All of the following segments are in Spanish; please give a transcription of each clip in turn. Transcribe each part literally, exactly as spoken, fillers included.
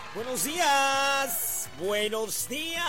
Buenos días, buenos días.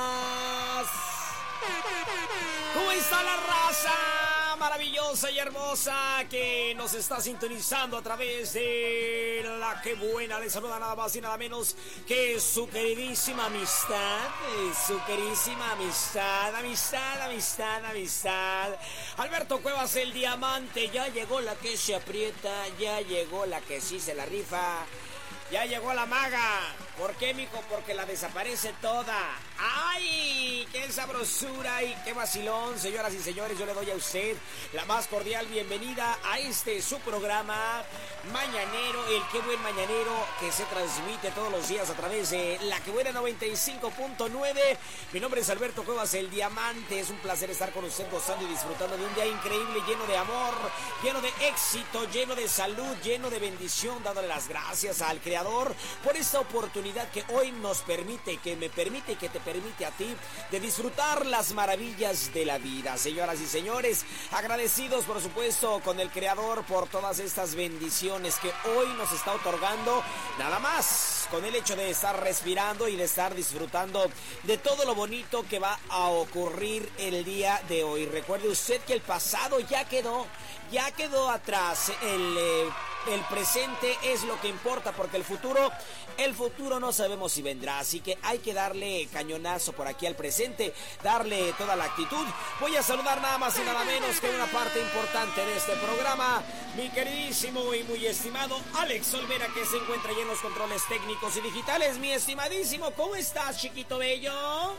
¿Cómo está la raza maravillosa y hermosa que nos está sintonizando a través de la que buena? Les saluda nada más y nada menos que su queridísima amistad, su queridísima amistad, amistad, amistad, amistad. Alberto Cuevas, el diamante. Ya llegó la que se aprieta, ya llegó la que sí se la rifa. Ya llegó la maga. ¿Por qué, mijo? Porque la desaparece toda. ¡Ay! ¡Qué sabrosura y qué vacilón! Señoras y señores, yo le doy a usted la más cordial bienvenida a este su programa mañanero, el Qué Buen Mañanero, que se transmite todos los días a través de la Que Buena noventa y cinco punto nueve. Mi nombre es Alberto Cuevas, el diamante. Es un placer estar con usted gozando y disfrutando de un día increíble, lleno de amor, lleno de éxito, lleno de salud, lleno de bendición, dándole las gracias al Creador por esta oportunidad que hoy nos permite, que me permite y que te permite a ti de disfrutar las maravillas de la vida. Señoras y señores, agradecidos por supuesto con el Creador por todas estas bendiciones que hoy nos está otorgando, nada más con el hecho de estar respirando y de estar disfrutando de todo lo bonito que va a ocurrir el día de hoy. Recuerde usted que el pasado ya quedó, ya quedó atrás. El eh, El presente es lo que importa, porque el futuro, el futuro no sabemos si vendrá, así que hay que darle cañonazo por aquí al presente, darle toda la actitud. Voy a saludar nada más y nada menos que una parte importante de este programa, mi queridísimo y muy estimado Alex Olvera, que se encuentra ya en los controles técnicos y digitales. Mi estimadísimo, ¿cómo estás, chiquito bello?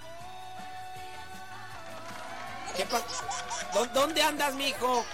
¿Qué pasa? ¿Dónde andas, mijo?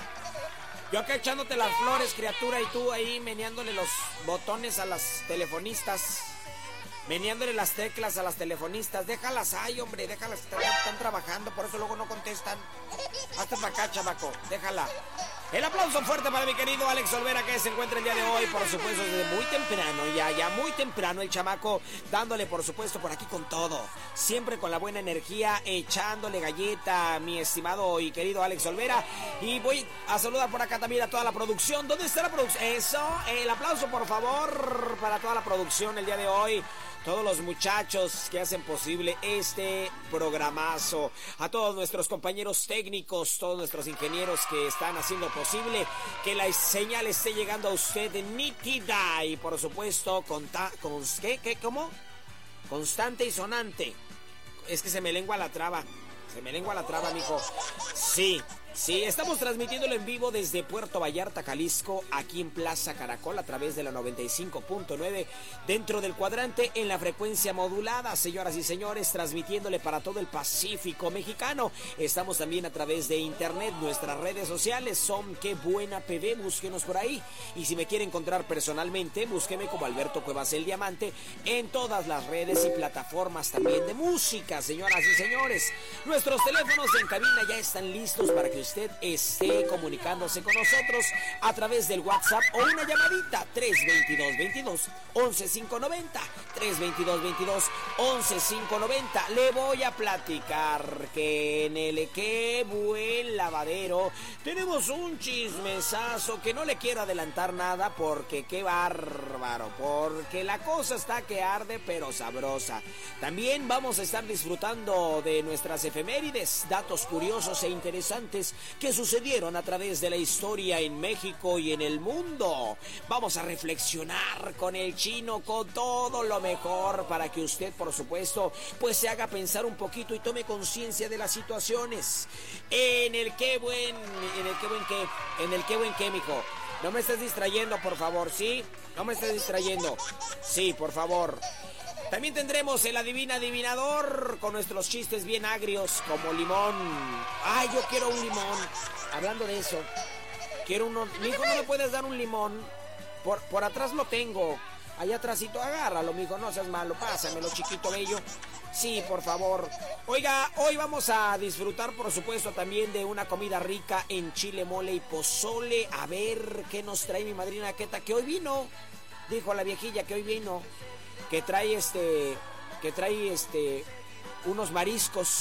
Yo acá echándote las flores, criatura, y tú ahí meneándole los botones a las telefonistas. Meneándole las teclas a las telefonistas. Déjalas ahí, hombre, déjalas, están, están trabajando, por eso luego no contestan. Hazte para acá, chamaco, déjala. El aplauso fuerte para mi querido Alex Olvera, que se encuentra el día de hoy, por supuesto, desde muy temprano, ya, ya muy temprano el chamaco, dándole, por supuesto, por aquí con todo. Siempre con la buena energía, echándole galleta, mi estimado y querido Alex Olvera. Y voy a saludar por acá también a toda la producción. ¿Dónde está la producción? Eso, el aplauso, por favor, para toda la producción el día de hoy. Todos los muchachos que hacen posible este programazo, a todos nuestros compañeros técnicos, todos nuestros ingenieros que están haciendo posible que la señal esté llegando a usted nítida y por supuesto conta, con, ¿qué, qué, cómo? Constante y sonante. Es que se me lengua la traba, se me lengua la traba, mijo. Sí. Sí, estamos transmitiéndolo en vivo desde Puerto Vallarta, Jalisco, aquí en Plaza Caracol, a través de la noventa y cinco punto nueve, dentro del cuadrante en la frecuencia modulada, señoras y señores, transmitiéndole para todo el Pacífico mexicano. Estamos también a través de internet, nuestras redes sociales son Qué Buena P V, búsquenos por ahí. Y si me quiere encontrar personalmente, búsqueme como Alberto Cuevas el Diamante en todas las redes y plataformas también de música, señoras y señores. Nuestros teléfonos en cabina ya están listos para que usted esté comunicándose con nosotros a través del WhatsApp o una llamadita tres veintidós veintidós once quinientos noventa, tres veintidós veintidós once quinientos noventa. Le voy a platicar que en el Qué Buen Lavadero tenemos un chismesazo que no le quiero adelantar nada porque qué bárbaro, porque la cosa está que arde pero sabrosa. También vamos a estar disfrutando de nuestras efemérides, datos curiosos e interesantes que sucedieron a través de la historia en México y en el mundo. Vamos a reflexionar con el chino con todo lo mejor para que usted, por supuesto, pues se haga pensar un poquito y tome conciencia de las situaciones. En el qué buen, en el qué buen qué, en el qué buen qué, mijo. No me estés distrayendo, por favor, ¿sí? No me estés distrayendo. Sí, por favor. También tendremos el adivina adivinador con nuestros chistes bien agrios como limón. Ay, yo quiero un limón. Hablando de eso, quiero uno. Mijo, ¿no me puedes dar un limón? Por, por atrás lo tengo. Allá atrásito, agárralo, mijo, no seas malo. Pásamelo, chiquito bello. Sí, por favor. Oiga, hoy vamos a disfrutar, por supuesto, también de una comida rica en chile, mole y pozole. A ver qué nos trae mi madrina Queta, que hoy vino. Dijo la viejilla que hoy vino. Que trae este, que trae este, unos mariscos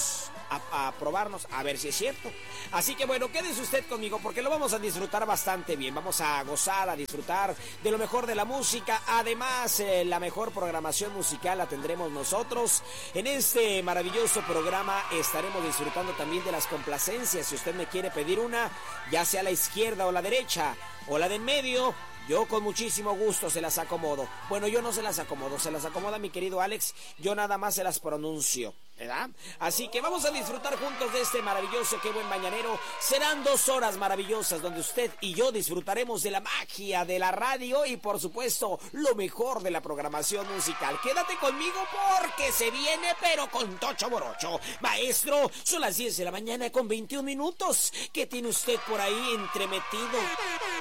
a, a probarnos, a ver si es cierto. Así que bueno, quédese usted conmigo porque lo vamos a disfrutar bastante bien. Vamos a gozar, a disfrutar de lo mejor de la música. Además, eh, la mejor programación musical la tendremos nosotros. En este maravilloso programa estaremos disfrutando también de las complacencias. Si usted me quiere pedir una, ya sea a la izquierda o la derecha, o la de en medio, yo con muchísimo gusto se las acomodo. Bueno, yo no se las acomodo, se las acomoda mi querido Alex, yo nada más se las pronuncio, ¿verdad? Así que vamos a disfrutar juntos de este maravilloso Qué Buen Mañanero. Serán dos horas maravillosas donde usted y yo disfrutaremos de la magia de la radio y por supuesto lo mejor de la programación musical. Quédate conmigo porque se viene pero con tocho morocho. Maestro, son las diez de la mañana con veintiún minutos. ¿Qué tiene usted por ahí entremetido?